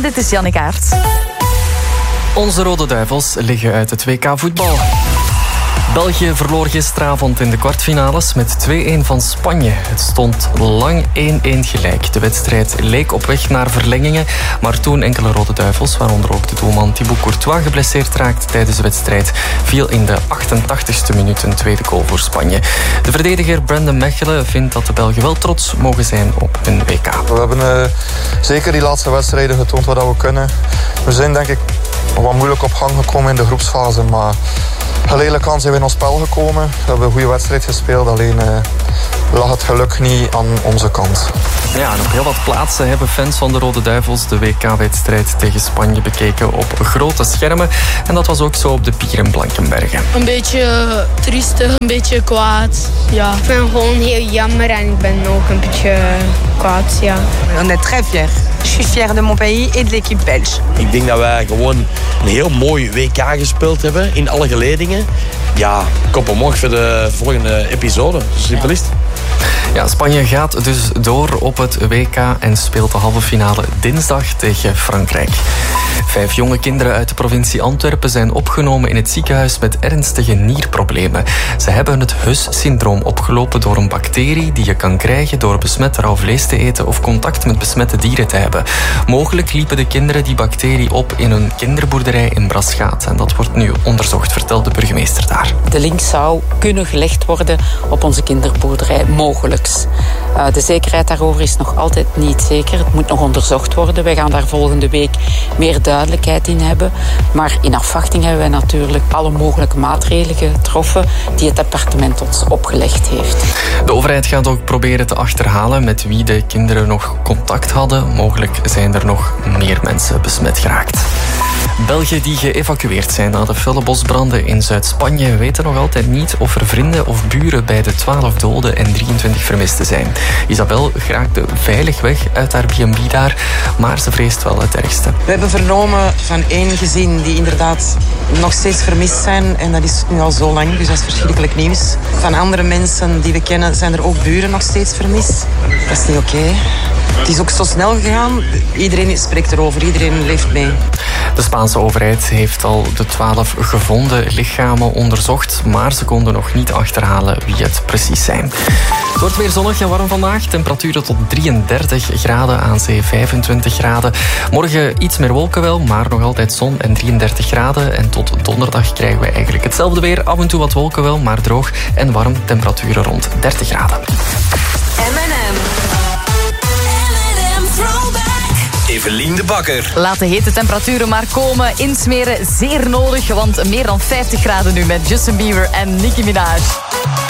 En dit is Jannik Aert. Onze Rode Duivels liggen uit het WK voetbal. België verloor gisteravond in de kwartfinales met 2-1 van Spanje. Het stond lang 1-1 gelijk. De wedstrijd leek op weg naar verlengingen, maar toen enkele Rode Duivels, waaronder ook de doelman Thibaut Courtois, geblesseerd raakte tijdens de wedstrijd, viel in de 88ste minuut een tweede goal voor Spanje. De verdediger Brandon Mechelen vindt dat de Belgen wel trots mogen zijn op hun WK. We hebben zeker die laatste wedstrijden getoond wat we kunnen. We zijn denk ik wat moeilijk op gang gekomen in de groepsfase, maar geleidelijk aan zijn we in ons spel gekomen. We hebben een goede wedstrijd gespeeld, alleen lag het geluk niet aan onze kant. Ja, en op heel wat plaatsen hebben fans van de Rode Duivels de WK-wedstrijd tegen Spanje bekeken op grote schermen. En dat was ook zo op de Pier in Blankenberge. Een beetje triestig, een beetje kwaad. Ja. Ik vind het gewoon heel jammer en ik ben ook een beetje kwaad, ja. On est très fiers. Je suis fier de mon pays et de l'équipe belge. Ik denk dat wij gewoon een heel mooi WK gespeeld hebben in alle geledingen. Ja, kop omhoog voor de volgende episode. Simpel is het. Ja, Spanje gaat dus door op het WK en speelt de halve finale dinsdag tegen Frankrijk. 5 jonge kinderen uit de provincie Antwerpen zijn opgenomen in het ziekenhuis met ernstige nierproblemen. Ze hebben het HUS-syndroom opgelopen door een bacterie die je kan krijgen door besmet rauw vlees te eten of contact met besmette dieren te hebben. Mogelijk liepen de kinderen die bacterie op in een kinderboerderij in Braschaat. En dat wordt nu onderzocht, vertelt de burgemeester daar. De link zou kunnen gelegd worden op onze kinderboerderij, mogelijk. De zekerheid daarover is nog altijd niet zeker. Het moet nog onderzocht worden. Wij gaan daar volgende week meer duidelijkheid in hebben. Maar in afwachting hebben wij natuurlijk alle mogelijke maatregelen getroffen die het departement ons opgelegd heeft. De overheid gaat ook proberen te achterhalen met wie de kinderen nog contact hadden. Mogelijk zijn er nog meer mensen besmet geraakt. Belgen die geëvacueerd zijn na de felle bosbranden in Zuid-Spanje weten nog altijd niet of er vrienden of buren bij de 12 doden en 23 vermisten zijn. Isabel geraakte veilig weg uit haar B&B daar, maar ze vreest wel het ergste. We hebben vernomen van 1 gezin die inderdaad nog steeds vermist zijn. En dat is nu al zo lang, dus dat is verschrikkelijk nieuws. Van andere mensen die we kennen zijn er ook buren nog steeds vermist. Dat is niet oké. Het is ook zo snel gegaan. Iedereen spreekt erover, iedereen leeft mee. De Spaanse overheid heeft al de 12 gevonden lichamen onderzocht, maar ze konden nog niet achterhalen wie het precies zijn. Het wordt weer zonnig en warm vandaag. Temperaturen tot 33 graden, aan zee 25 graden. Morgen iets meer wolken wel, maar nog altijd zon en 33 graden. En tot donderdag krijgen we eigenlijk hetzelfde weer. Af en toe wat wolken wel, maar droog en warm. Temperaturen rond 30 graden. Evelien de Bakker. Laat de hete temperaturen maar komen. Insmeren zeer nodig, want meer dan 50 graden nu met Justin Bieber en Nicki Minaj.